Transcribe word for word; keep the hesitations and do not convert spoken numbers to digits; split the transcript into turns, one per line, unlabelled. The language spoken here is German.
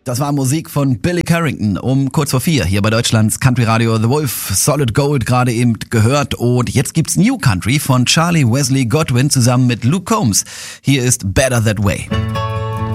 Das war Musik von Billy Carrington um kurz vor vier hier bei Deutschlands Country Radio The Wolf. Solid Gold gerade eben gehört und jetzt gibt's New Country von Charlie Wesley Godwin zusammen mit Luke Combs. Hier ist Better That Way.